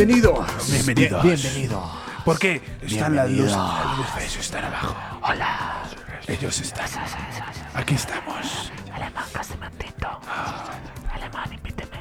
bienvenido. Bienvenidos. Bienvenido. ¿Por qué? Están las luces. Bienvenido. Las luces están abajo. Hola. Ellos están. Aquí estamos. Alemán, casi me invito. Alemán, invíteme.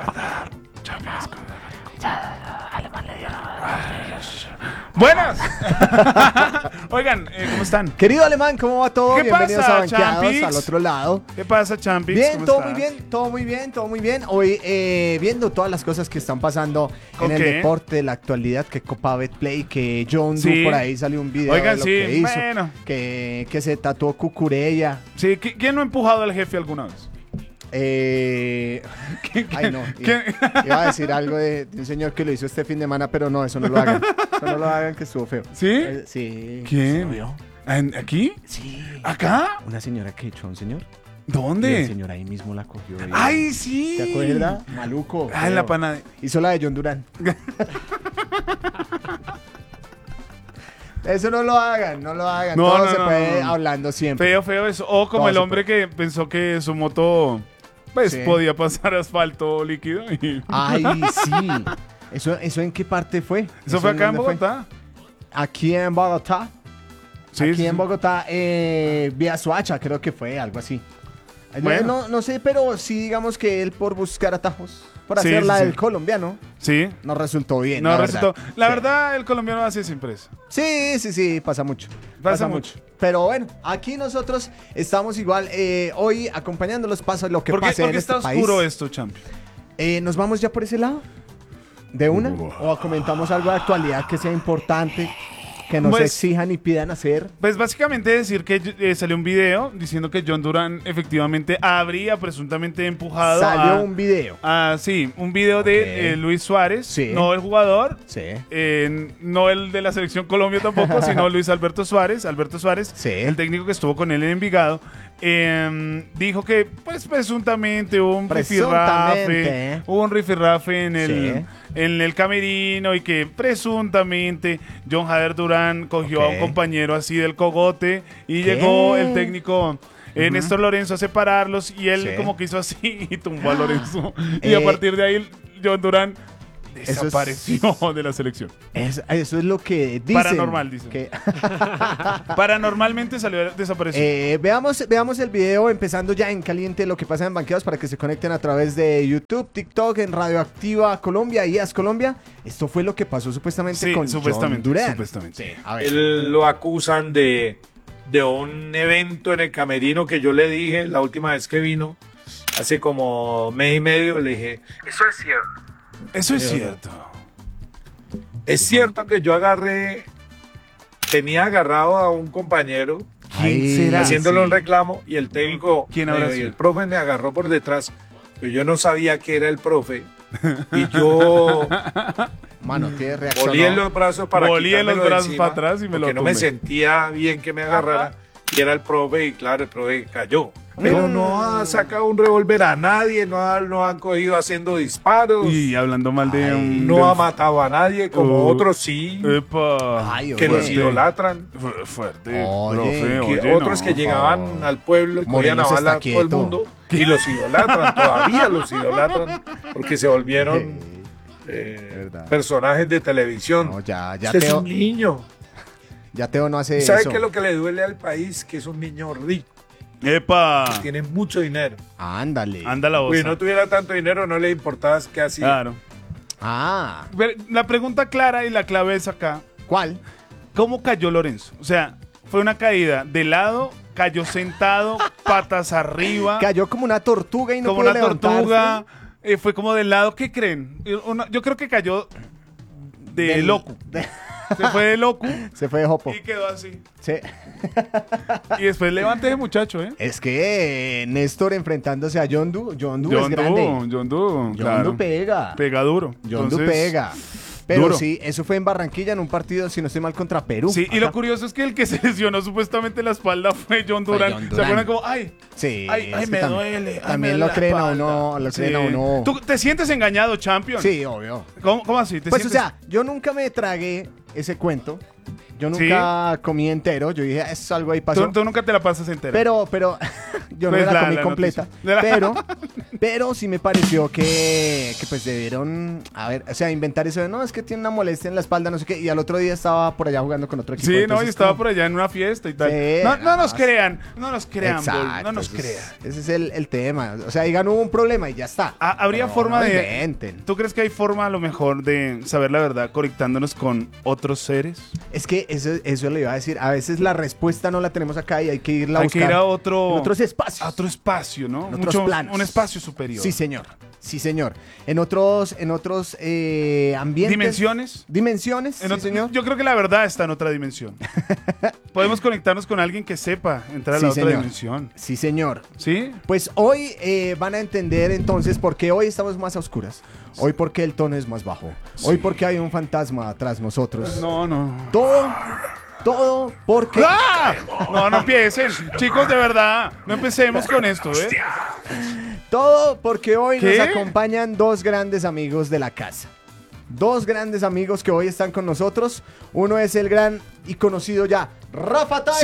Ya, Alemán le dio. ¡Buenas! Oigan, ¿cómo están? Querido Alemán, ¿cómo va todo? ¿Qué Bienvenidos pasa, a Banqueados, Champix? al otro lado. ¿Qué pasa, Champix? Bien, ¿Cómo todo estás? muy bien, todo muy bien, todo muy bien. Hoy viendo todas las cosas que están pasando en el Ok. deporte, la actualidad, que Copa Betplay, que John Sí. Du por ahí salió un video Oigan, de lo sí, que hizo, bueno. que se tatuó Cucurella. Sí, ¿quién no ha empujado al jefe alguna vez? Ay, no. ¿Qué? Iba a decir algo de un señor que lo hizo este fin de semana, pero no, eso no lo hagan. Eso no lo hagan, que estuvo feo. ¿Sí? Sí. ¿Quién? ¿Lo vio? ¿Aquí? Sí. ¿Acá? Una señora que echó a un señor. Y el ¿Dónde? señor ahí mismo la cogió. y- ¡Ay, sí! ¿Te acuerdas? Maluco. Ah, en la feo. panada. Hizo la de John Durán. Eso no lo hagan, no lo hagan. No, Todo no, se no, puede no. hablando siempre. Feo, feo eso. O como Todo el se hombre que pensó que su moto pues Sí. podía pasar asfalto líquido. Y... Ay, sí. ¿Eso en qué parte fue? ¿Eso fue acá en dónde fue? Bogotá? Aquí en Bogotá. Sí, Aquí sí, en sí. Bogotá, vía Soacha, creo que fue, algo así. Bueno. No sé, pero sí digamos que él por buscar atajos, por Sí, hacer la sí, del sí. colombiano, Sí. no resultó bien. No la resultó. verdad. La Sí. verdad, el colombiano hace siempre eso. Sí, pasa mucho. Pasa mucho. Pero bueno, aquí nosotros estamos igual hoy acompañándolos, pasa lo que ¿Por qué, pase por en qué este está país. oscuro esto, Champi? ¿Nos vamos ya por ese lado? ¿De una? ¿O comentamos algo de actualidad que sea importante, que nos Pues- exijan y pidan hacer? Pues básicamente decir que salió un video diciendo que John Durán efectivamente habría presuntamente empujado Salió un video. sí, un video de Ok. Luis Suárez, Sí. no el jugador, Sí. no el de la selección Colombia tampoco, sino Luis Alberto Suárez, Sí. el técnico que estuvo con él en Envigado, dijo que pues presuntamente hubo un Presuntamente. rifirrafe, hubo un rifirrafe Sí. en el camerino y que presuntamente John Jader Durán cogió Ok. a un compañero así del cogote y ¿Qué? llegó el técnico Néstor Lorenzo a separarlos y él Sí. como que hizo así y tumbó a Lorenzo y a Eh, partir de ahí John Durán Eso es- desapareció de la selección. Eso es lo que dicen. Paranormal, dicen. Que, Paranormalmente salió desaparecido. veamos el video empezando ya en caliente lo que pasa en Banqueados para que se conecten a través de YouTube, TikTok, en Radioactiva Colombia y AS Colombia. Esto fue lo que pasó supuestamente Sí, con supuestamente, John Durán. supuestamente. A ver. Él lo acusan de un evento en el camerino que yo le dije la última vez que vino, hace como mes y medio, le dije, eso es cierto. Eso es cierto. Es cierto que yo tenía agarrado a un compañero Ahí, será? haciéndole Sí. un reclamo y el técnico, ¿Quién habrá y sido? el profe me agarró por detrás, pero yo no sabía que era el profe y yo Mano, tiene reacción. volí en los brazos para Volí en los quitármelo de brazos encima, para atrás y me lo porque no me tumbé. sentía bien que me agarrara y era el profe y claro, el profe cayó. Pero no ha sacado un revólver a nadie, no han cogido haciendo disparos, Y hablando mal de un... no ha matado a nadie como otros sí, Epa. Ay, que oye. los idolatran. Fuerte, Oye, profe, Que oye, otros no. que llegaban al pueblo y cogían a Morelos bala a está todo el quieto. mundo y los idolatran, todavía los idolatran porque se volvieron verdad. personajes de televisión. No, ya Usted es Teo, un niño. ya Teo no hace ¿Y sabe eso. qué es lo que le duele al país? Que es un niño rico, Epa. tiene mucho dinero. Ándale. Anda la voz. Si no tuviera tanto dinero, no le importaba qué hacía. Claro. Ah, Pero la pregunta clara y la clave es acá. ¿cuál? ¿Cómo cayó Lorenzo? O sea, fue una caída de lado, cayó sentado, patas arriba, Cayó como una tortuga y no como pudo una levantarse. tortuga, fue como de lado. ¿Qué creen? Yo creo que cayó de Del- loco. Se fue de loco Se fue de jopo. y quedó así. Sí. Y después levante ese muchacho, ¿eh? Es que Néstor enfrentándose a John Du es grande. John Du, John Du pega. Pega duro. John Du Entonces, pega. Pero duro. sí, eso fue en Barranquilla en un partido, si no estoy mal, contra Perú. Sí, y lo Acá. curioso es que el que se lesionó supuestamente la espalda fue John Fue Durán. John ¿Se Durán. acuerdan como, ay, Sí, ay, es que me tam- duele? Ay, También me lo duele la creen a espalda. uno, lo creen a Sí. uno. ¿Tú te sientes engañado, champion? Sí, obvio. ¿Cómo así? ¿Te Pues o sientes- sea, yo nunca me tragué ese cuento. Yo nunca comí entero. Yo dije, es algo ahí pasó. tú nunca te la pasas entera. Pero yo no Pues me la comí la completa. noticia. Pero Pero sí me pareció que pues debieron, a ver, o sea, inventar eso de, no, es que tiene una molestia en la espalda, no sé qué, y al otro día estaba por allá jugando con otro equipo. Sí, no, entonces y estaba como- por allá en una fiesta y tal. Sí, No nos no, crean, no nos crean, Bull, Exacto, no nos ese crean. Ese es el tema. O sea, digan, hubo un problema y ya está. ¿Habría Pero forma no de... inventen. ¿Tú crees que hay forma a lo mejor de saber la verdad conectándonos con otros seres? Es que eso le iba a decir. A veces la respuesta no la tenemos acá y hay que irla a Hay buscar que ir a en otros espacios. espacio, ¿no? En otros planos. Un espacio superior. Sí, señor. Sí, señor. En otros ambientes. ¿Dimensiones? Dimensiones, sí, señor. Yo creo que la verdad está en otra dimensión. Podemos conectarnos con alguien que sepa entrar a Sí, la otra señor. dimensión. Sí, señor. ¿Sí? Pues hoy van a entender entonces por qué hoy estamos más a oscuras. Hoy porque el tono es más bajo. Hoy porque hay un fantasma tras nosotros. No. Todo porque... ¡Ah! No empiecen. Chicos, de verdad, no empecemos con esto, ¿eh? Todo porque hoy ¿Qué? nos acompañan dos grandes amigos de la casa. Dos grandes amigos que hoy están con nosotros. Uno es el gran y conocido ya, Rafa Taibo ¡Sí!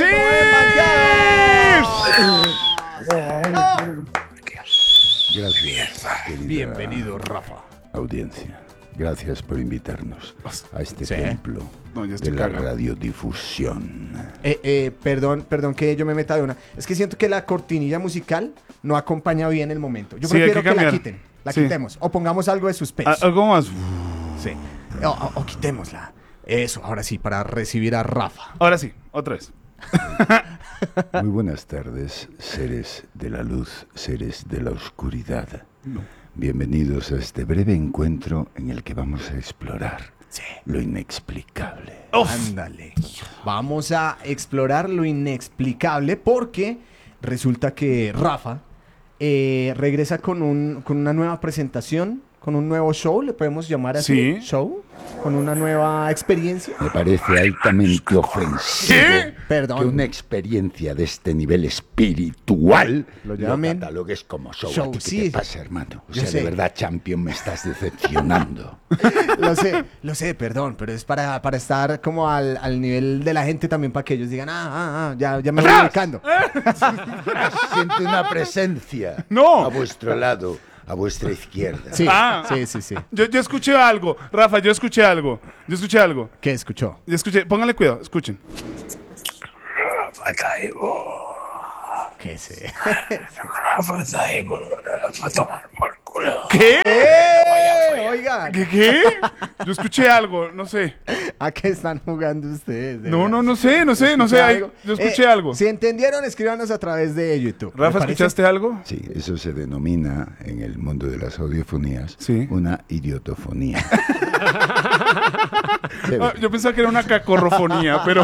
en Banqueados. Gracias, querida Bienvenido, Rafa. audiencia. Gracias por invitarnos a este Sí. templo No, ya de estoy la cagado. radiodifusión. Perdón que yo me meta de una. Es que siento que la cortinilla musical no acompaña bien el momento. Yo Sí, hay prefiero que que la cambiar. quiten. La Sí. quitemos. O pongamos algo de suspense. Algo más. Sí. O quitémosla. Eso, ahora sí, para recibir a Rafa. Ahora sí, otra vez. Muy buenas tardes, seres de la luz, seres de la oscuridad. Bienvenidos a este breve encuentro en el que vamos a explorar Sí. lo inexplicable. Ándale. Vamos a explorar lo inexplicable porque resulta que Rafa regresa con una nueva presentación, con un nuevo show, le podemos llamar así. Sí. Show, con una nueva experiencia. Me parece altamente ofensivo ¿Qué? Perdón. que una experiencia de este nivel espiritual Lo lo llamen catalogues como show. show, ¿A ti qué sí. te pasa, hermano? O Yo sea, sé. de verdad, Champion, me estás decepcionando. Lo sé, perdón, pero es para estar como al nivel de la gente también, para que ellos digan, ya me voy ubicando. Siente una presencia No. a vuestro lado, a vuestra izquierda. Sí, Ah. sí. Yo escuché algo. Rafa, yo escuché algo. ¿Qué escuchó? Yo escuché. Pónganle cuidado, escuchen. ¿Qué sé? ¿Qué? Oiga, ¿Qué? Yo escuché algo, no sé. ¿a qué están jugando ustedes? De No verdad? sé. ¿Escuché Ay, algo? yo escuché algo. Si entendieron, escríbanos a través de YouTube. ¿Me Rafa, parece? ¿escuchaste algo? Sí, eso se denomina en el mundo de las audiofonías Sí. una idiotofonía. Yo pensaba que era una cacorrofonía, pero.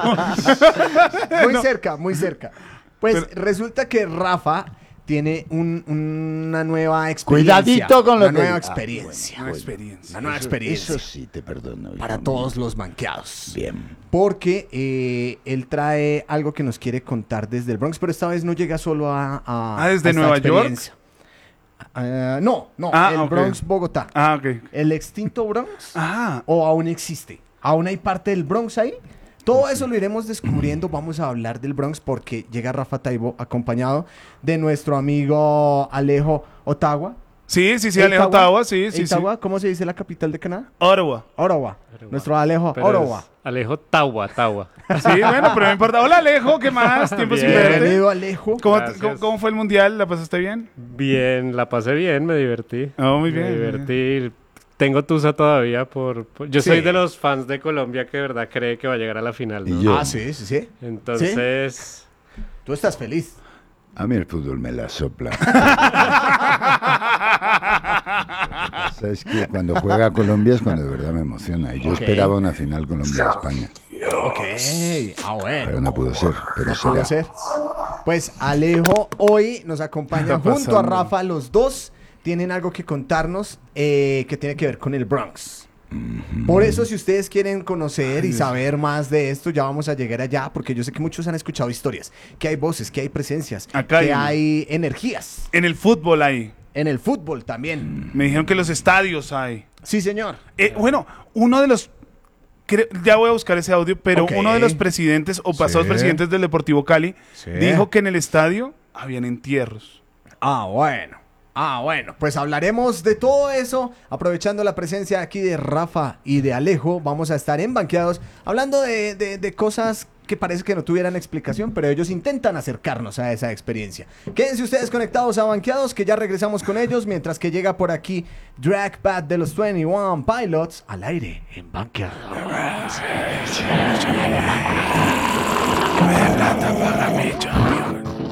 Muy cerca. Pues Pero- resulta que Rafa tiene una nueva experiencia. Cuidadito con lo Una que- nueva Ah, experiencia. Una experiencia. Una nueva Eso- experiencia. Eso sí, te perdono. Para hijo todos mío. los banqueados. Bien. Porque él trae algo que nos quiere contar desde el Bronx, pero esta vez no llega solo ¿desde a esta Nueva York? experiencia. No, el ok. Bronx, Bogotá. Ok. ¿El extinto Bronx? Ah, ¿O aún existe? ¿Aún hay parte del Bronx ahí? Todo eso lo iremos descubriendo. Vamos a hablar del Bronx porque llega Rafa Taibo acompañado de nuestro amigo Alejo Ottawa. sí, Alejo Ottawa, sí. Ottawa, ¿cómo se dice la capital de Canadá? Ottawa. Ottawa. Nuestro Alejo Pero Ottawa. es Alejo Tawa. Sí, bueno, pero no importa. Hola, Alejo, ¿qué más? Tiempo sin Bien. verte. Bienvenido, Alejo. Gracias. ¿Cómo fue el mundial? ¿La pasaste bien? Bien, la pasé bien, me divertí. Oh, muy bien. Me divertí. Tengo tusa todavía yo Sí. soy de los fans de Colombia que de verdad cree que va a llegar a la final, ¿no? Y yo, Sí. Entonces, Tú estás feliz. a mí el fútbol me la sopla. ¿Sabes qué? Cuando juega Colombia es cuando de verdad me emociona. Y yo Ok. esperaba una final Colombia-España. Ok. Bueno. Pero no pudo ser. Pero No pudo será. ser. Pues Alejo hoy nos acompaña Está junto a pasando. Rafa. Los dos tienen algo que contarnos que tiene que ver con el Bronx. Por eso, si ustedes quieren conocer y saber más de esto, ya vamos a llegar allá, porque yo sé que muchos han escuchado historias, que hay voces, que hay presencias, Acá que hay- hay energías. En el fútbol ahí. En el fútbol también. Me dijeron que los estadios hay. Sí, señor. Bueno, uno de los... ya voy a buscar ese audio, pero Ok. uno de los presidentes o pasados Sí. presidentes del Deportivo Cali Sí. dijo que en el estadio habían entierros. Ah, bueno. Ah, bueno, pues hablaremos de todo eso, aprovechando la presencia aquí de Rafa y de Alejo. Vamos a estar en Banqueados hablando de cosas que parece que no tuvieran explicación, pero ellos intentan acercarnos a esa experiencia. Quédense ustedes conectados a Banqueados, que ya regresamos con ellos, mientras que llega por aquí Drag Pad de los 21 Pilots al aire en Banqueados. Me plata para mí, champion.